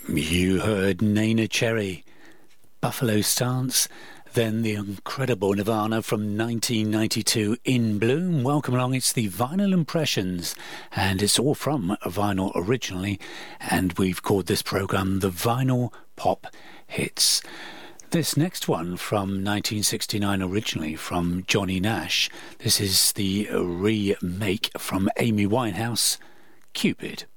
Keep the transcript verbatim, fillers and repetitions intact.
You heard Neneh Cherry, Buffalo Stance, then the incredible Nirvana from nineteen ninety-two, In Bloom. Welcome along, it's the Vinyl Impressions, and it's all from vinyl originally, and we've called this programme the Vinyl Pop Hits. This next one from nineteen sixty-nine originally from Johnny Nash. This is the remake from Amy Winehouse, Cupid.